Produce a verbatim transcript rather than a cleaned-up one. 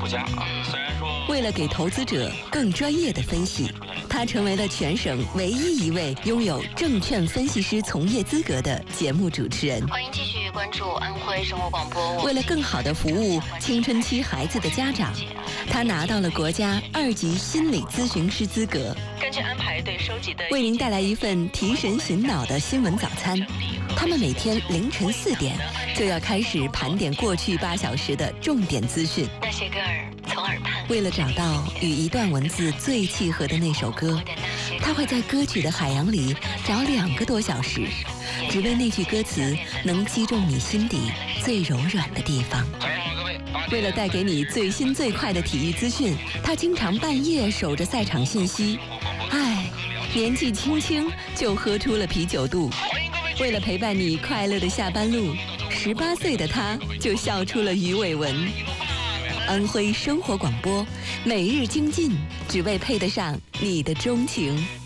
不佳啊。虽然说为了给投资者更专业的分析，他成为了全省唯一一位拥有证券分析师从业资格的节目主持人。 欢迎继续关注安徽生活广播。 为了更好地服务青春期孩子的家长，他拿到了国家二级心理咨询师资格。 根据安排对收集的， 为您带来一份提神醒脑的新闻早餐。他们每天凌晨四点就要开始盘点过去八小时的重点资讯。 那些歌儿从耳畔。 为了找到与一段文字最契合的那首歌，他会在歌曲的海洋里找两个多小时，只为那句歌词能击中你心底最柔软的地方。为了带给你最新最快的体育资讯，他经常半夜守着赛场信息。唉，年纪轻轻就喝出了啤酒肚。为了陪伴你快乐的下班路，十八岁的他就笑出了鱼尾纹。安徽生活广播，每日精进，只为配得上你的钟情。